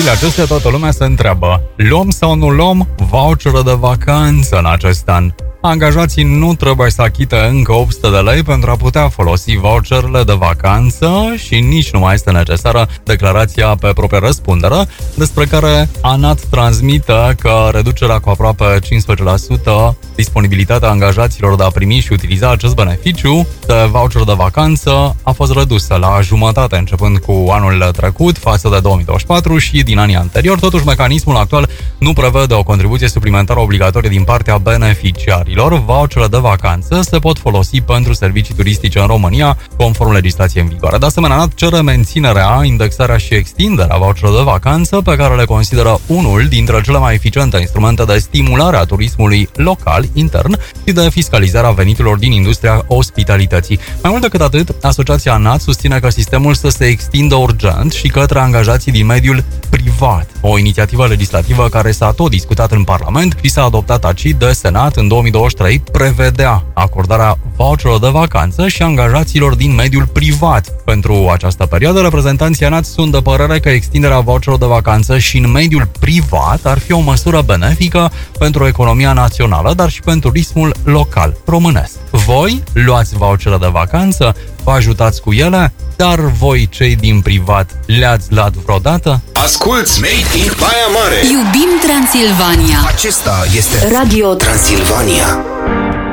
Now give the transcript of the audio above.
zilele acestea toată lumea se întreabă: luăm sau nu luăm voucheră de vacanță în acest an? Angajații nu trebuie să achite încă 800 de lei pentru a putea folosi voucherele de vacanță și nici nu mai este necesară declarația pe proprie răspundere, despre care ANAT transmite că reducerea cu aproape 15% disponibilitatea angajaților de a primi și utiliza acest beneficiu de voucher de vacanță a fost redusă la jumătate începând cu anul trecut față de 2024 și din anii anteriori. Totuși, mecanismul actual nu prevede o contribuție suplimentară obligatorie din partea beneficiarilor. Voucherele de vacanță se pot folosi pentru servicii turistice în România, conform legislației în vigoare. De asemenea, ANAT cere menținerea, indexarea și extinderea voucherelor de vacanță, pe care le consideră unul dintre cele mai eficiente instrumente de stimulare a turismului local, intern și de fiscalizarea veniturilor din industria ospitalității. Mai mult decât atât, Asociația ANAT susține că sistemul să se extindă urgent și către angajații din mediul privat. O inițiativă legislativă care s-a tot discutat în Parlament și s-a adoptat aici de Senat în 2023 prevedea acordarea voucherelor de vacanță și angajaților din mediul privat. Pentru această perioadă, reprezentanții ANAT sunt de părere că extinderea voucherelor de vacanță și în mediul privat ar fi o măsură benefică pentru economia națională, dar și pentru turismul local românesc. Voi luați voucherele de vacanță? Vă ajutați cu ele? Dar voi, cei din privat, le-ați luat vreodată? Asculți Made in Baia Mare! Iubim Transilvania! Acesta este Radio Transilvania.